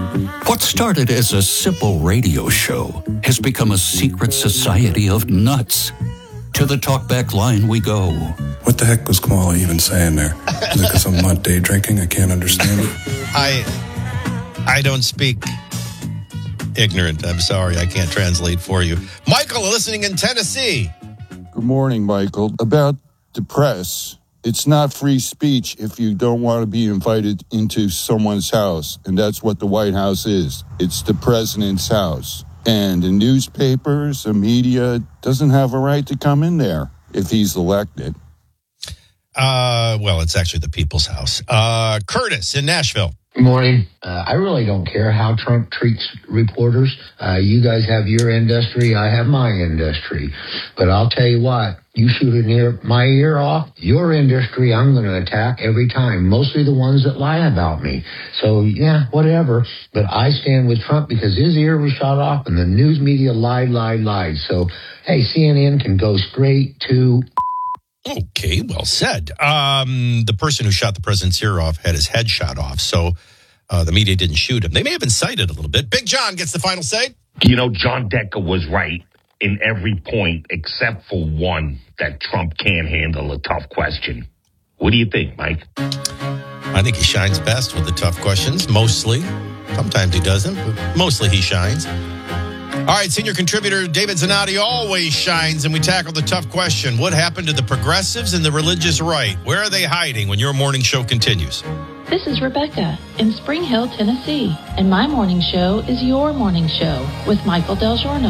What started as a simple radio show has become a secret society of nuts. To the talkback line we go. What the heck was Kamala even saying there? Is it because I'm not day drinking? I can't understand it. I don't speak ignorant. I'm sorry. I can't translate for you. Michael, listening in Tennessee. Good morning, Michael. About the press, it's not free speech if you don't want to be invited into someone's house. And that's what the White House is. It's the president's house. And the newspapers, the media doesn't have a right to come in there if he's elected. Well, it's actually the people's house. Curtis in Nashville. Good morning. I really don't care how Trump treats reporters. You guys have your industry. I have my industry. But I'll tell you what, you shoot my ear off, your industry, I'm going to attack every time. Mostly the ones that lie about me. So, yeah, whatever. But I stand with Trump because his ear was shot off and the news media lied. So, hey, CNN can go straight to... Okay, well said. The person who shot the president's ear off had his head shot off, so the media didn't shoot him. They may have incited a little bit. Big John gets the final say. You know, John Decker was right in every point except for one, that Trump can't handle a tough question. What do you think, Mike? I think he shines best with the tough questions, mostly. Sometimes he doesn't, but mostly he shines. All right, senior contributor David Zanotti always shines, and we tackle the tough question. What happened to the progressives and the religious right? Where are they hiding when your morning show continues? This is Rebecca in Spring Hill, Tennessee, and my morning show is your morning show with Michael Del Giorno.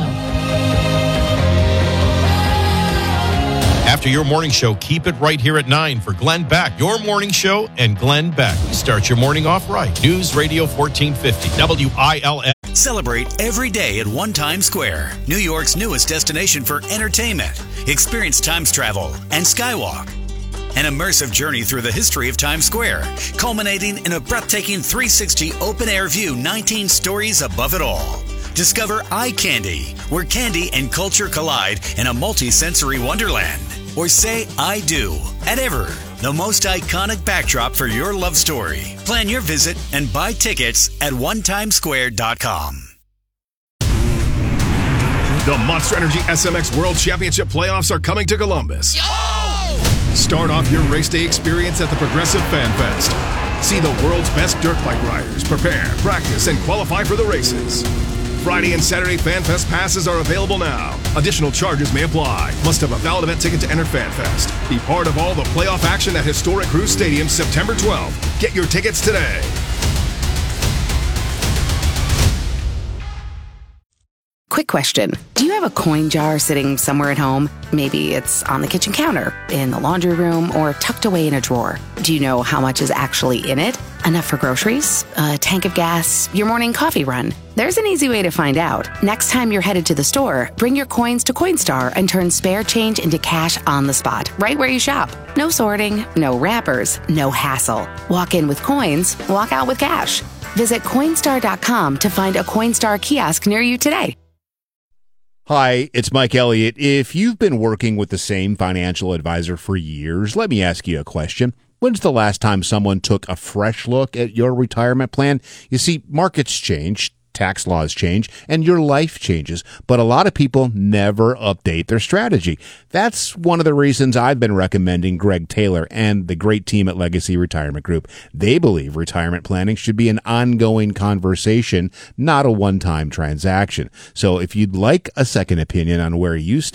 After your morning show, keep it right here at 9 for Glenn Beck. Your morning show and Glenn Beck. Start your morning off right. News Radio 1450, WILF. Celebrate every day at One Times Square, New York's newest destination for entertainment. Experience Times travel and Skywalk. An immersive journey through the history of Times Square, culminating in a breathtaking 360 open-air view 19 stories above it all. Discover Eye Candy, where candy and culture collide in a multi-sensory wonderland. Or say I do at Ever, the most iconic backdrop for your love story. Plan your visit and buy tickets at onetimesquare.com. The Monster Energy SMX World Championship playoffs are coming to Columbus. Start off your race day experience at the Progressive Fan Fest. See the world's best dirt bike riders prepare, practice, and qualify for the races. Friday and Saturday Fan Fest passes are available now. Additional charges may apply. Must have a valid event ticket to enter Fan Fest. Be part of all the playoff action at Historic Cruise Stadium September 12th. Get your tickets today. Quick question. Do you have a coin jar sitting somewhere at home? Maybe it's on the kitchen counter, in the laundry room, or tucked away in a drawer. Do you know how much is actually in it? Enough for groceries, a tank of gas, your morning coffee run? There's an easy way to find out. Next time you're headed to the store, bring your coins to Coinstar and turn spare change into cash on the spot, right where you shop. No sorting, no wrappers, no hassle. Walk in with coins, walk out with cash. Visit Coinstar.com to find a Coinstar kiosk near you today. Hi, it's Mike Elliott. If you've been working with the same financial advisor for years, let me ask you a question. When's the last time someone took a fresh look at your retirement plan? You see, markets change, tax laws change, and your life changes, but a lot of people never update their strategy. That's one of the reasons I've been recommending Greg Taylor and the great team at Legacy Retirement Group. They believe retirement planning should be an ongoing conversation, not a one-time transaction. So if you'd like a second opinion on where you stand,